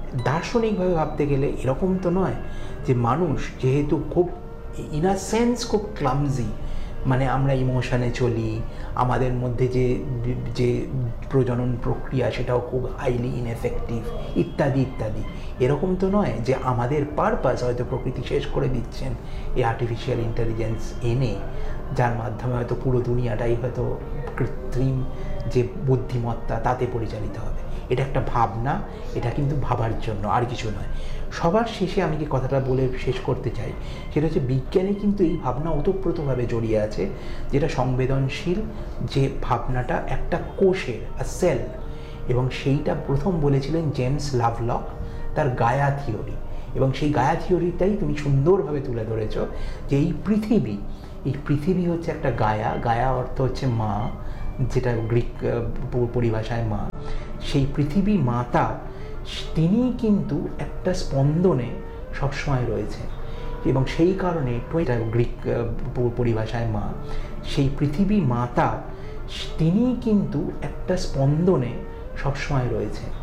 দার্শনিকভাবে ভাবতে গেলে এরকম তো নয় যে মানুষ যেহেতু খুব ইন আ সেন্স খুব ক্লামজি, মানে আমরা ইমোশনে চলি, আমাদের মধ্যে যে যে প্রজনন প্রক্রিয়া সেটাও খুব হাইলি ইনএফেক্টিভ ইত্যাদি ইত্যাদি, এরকম তো নয় যে আমাদের পারপাস হয়তো প্রকৃতি শেষ করে দিচ্ছেন এই আর্টিফিশিয়াল ইন্টেলিজেন্স এনে, যার মাধ্যমে হয়তো পুরো দুনিয়াটাই হয়তো কৃত্রিম যে বুদ্ধিমত্তা তাতে পরিচালিত হবে। এটা একটা ভাবনা, এটা কিন্তু ভাবার জন্য, আর কিছু নয়। সবার শেষে আমি যে কথাটা বলে শেষ করতে চাই সেটা হচ্ছে বিজ্ঞানে কিন্তু এই ভাবনা ওতপ্রোতভাবে জড়িয়ে আছে, যেটা সংবেদনশীল যে ভাবনাটা একটা কোষের সেল, এবং সেইটা প্রথম বলেছিলেন জেমস লাভলক তার গায়া থিওরি। এবং সেই গায়া থিওরিটাই তুমি সুন্দরভাবে তুলে ধরেছ যে এই পৃথিবী হচ্ছে একটা গায়া, গায়া অর্থ হচ্ছে মা, যেটা গ্রিক পরিভাষায় মা। সেই পৃথিবী মাতা তিনি কিন্তু একটা স্পন্দনে সবসময় রয়েছে, এবং সেই কারণে গ্রিক পরিভাষায় মা, সেই পৃথিবী মাতা তিনি কিন্তু একটা স্পন্দনে সবসময় রয়েছে।